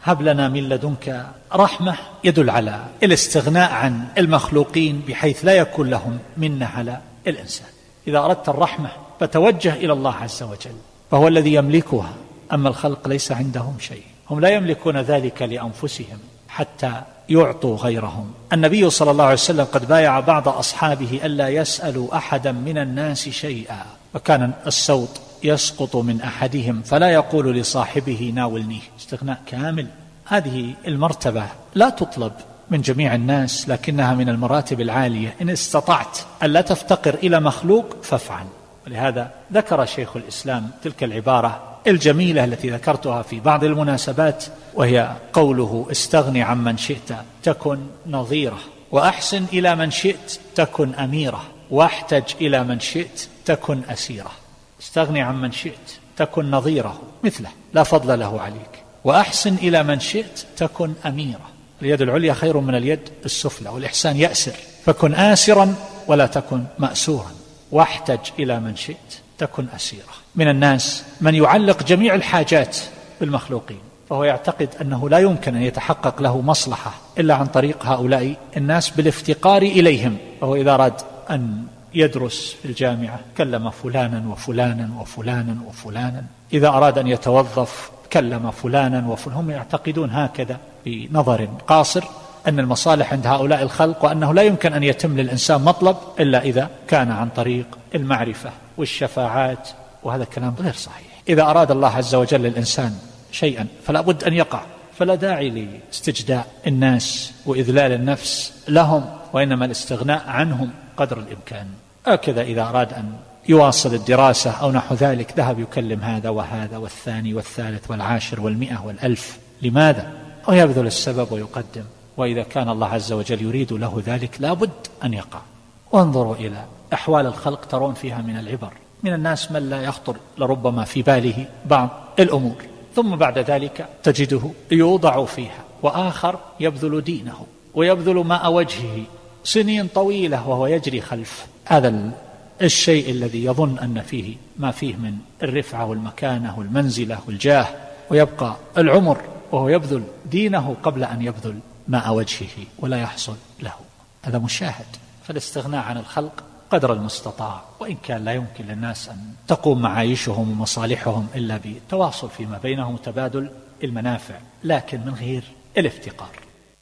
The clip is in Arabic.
هب لنا من لدنك رحمة يدل على الاستغناء عن المخلوقين بحيث لا يكون لهم منة على الإنسان. إذا أردت الرحمة فتوجه إلى الله عز وجل فهو الذي يملكها، أما الخلق ليس عندهم شيء، هم لا يملكون ذلك لأنفسهم حتى يعطوا غيرهم. النبي صلى الله عليه وسلم قد بايع بعض أصحابه ألا يسألوا أحدا من الناس شيئا، وكان السوط يسقط من أحدهم فلا يقول لصاحبه ناولنيه، استغناء كامل. هذه المرتبة لا تطلب من جميع الناس، لكنها من المراتب العالية. إن استطعت ألا تفتقر إلى مخلوق فافعل. ولهذا ذكر شيخ الإسلام تلك العبارة الجميلة التي ذكرتها في بعض المناسبات، وهي قوله: استغني عمن شئت تكن نظيره، وأحسن إلى من شئت تكن أميره، واحتج إلى من شئت تكن أسيره. استغني عمن شئت تكن نظيره مثله لا فضل له عليك، وأحسن إلى من شئت تكن أميره. اليد العليا خير من اليد السفلى، والإحسان يأسر، فكن آسرا ولا تكن مأسورا، واحتج إلى من شئت تكن أسيرا. من الناس من يعلق جميع الحاجات بالمخلوقين، فهو يعتقد أنه لا يمكن أن يتحقق له مصلحة إلا عن طريق هؤلاء الناس بالافتقار إليهم. فهو إذا أراد أن يدرس في الجامعة كلم فلانا وفلانا وفلانا وفلانا، إذا أراد أن يتوظف كلم فلانا وفلانا. هم يعتقدون هكذا بنظر قاصر أن المصالح عند هؤلاء الخلق، وأنه لا يمكن أن يتم للإنسان مطلب إلا إذا كان عن طريق المعرفة والشفاعات، وهذا الكلام غير صحيح. إذا أراد الله عز وجل للإنسان شيئا فلا بد أن يقع، فلا داعي لاستجداء الناس وإذلال النفس لهم، وإنما الاستغناء عنهم قدر الإمكان. هكذا إذا أراد أن يواصل الدراسة أو نحو ذلك ذهب يكلم هذا وهذا والثاني والثالث والعاشر والمئة والألف. لماذا؟ ويبذل السبب ويقدم، وإذا كان الله عز وجل يريد له ذلك لا بد أن يقع. وانظروا إلى أحوال الخلق ترون فيها من العبر. من الناس من لا يخطر لربما في باله بعض الأمور، ثم بعد ذلك تجده يوضع فيها، وآخر يبذل دينه ويبذل ماء وجهه سنين طويلة وهو يجري خلف هذا الشيء الذي يظن أن فيه ما فيه من الرفعة والمكانة والمنزلة والجاه، ويبقى العمر وهو يبذل دينه قبل أن يبذل ماء وجهه ولا يحصل له. هذا مشاهد. فالاستغناء عن الخلق قدر المستطاع، وإن كان لا يمكن للناس أن تقوم معايشهم ومصالحهم إلا بالتواصل فيما بينهم وتبادل المنافع، لكن من غير الافتقار.